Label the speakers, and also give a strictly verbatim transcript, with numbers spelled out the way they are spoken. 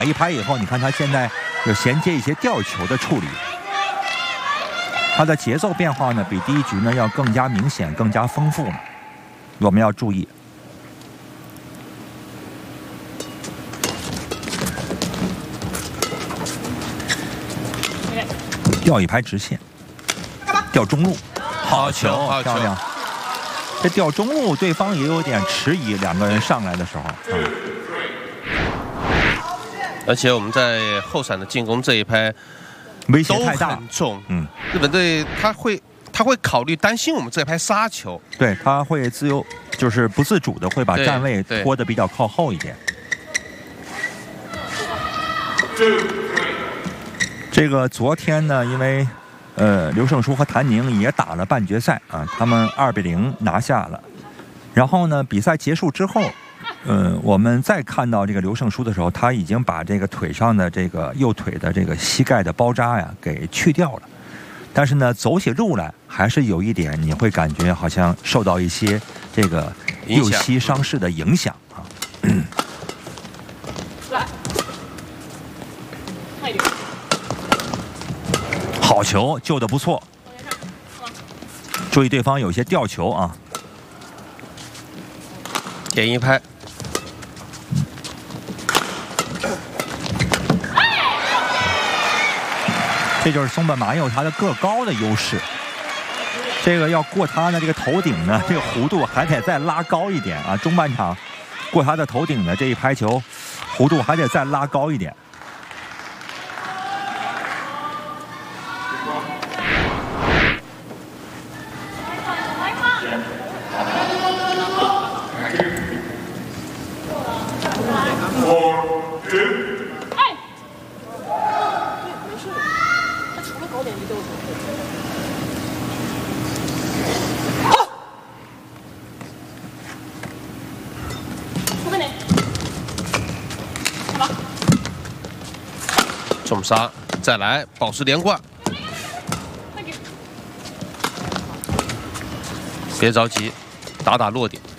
Speaker 1: 一拍以后，你看他现在有衔接一些吊球的处理，他的节奏变化呢比第一局呢要更加明显、更加丰富，我们要注意。吊一拍直线，吊中路，好球，
Speaker 2: 好球
Speaker 1: 漂亮。这吊中路，对方也有点迟疑，两个人上来的时候。嗯
Speaker 2: 而且我们在后闪的进攻这一拍
Speaker 1: 威胁
Speaker 2: 都
Speaker 1: 太大，
Speaker 2: 很重。
Speaker 1: 嗯，
Speaker 2: 日本队他会他会考虑担心我们这一拍杀球，
Speaker 1: 对，他会自由，就是不自主的会把
Speaker 2: 对
Speaker 1: 站位
Speaker 2: 对
Speaker 1: 拖得比较靠后一点。这个昨天呢，因为呃刘胜书和谭宁也打了半决赛啊，他们二比零拿下了。然后呢，比赛结束之后。 嗯，我们再看到这个刘胜书的时候，他已经把这个腿上的这个右腿的这个膝盖的包扎呀给去掉了，但是呢，走起路来还是有一点，你会感觉好像受到一些这个右膝伤势的影响啊。好球，救得不错，注意对方有一些吊球啊。
Speaker 2: 点一拍，
Speaker 1: 这就是松本麻佑他的个高的优势。这个要过他的这个头顶呢，这个弧度还得再拉高一点啊。中半场过他的头顶的这一拍球，弧度还得再拉高一点。
Speaker 2: 重杀，再来，保持连贯，别着急，打打落点。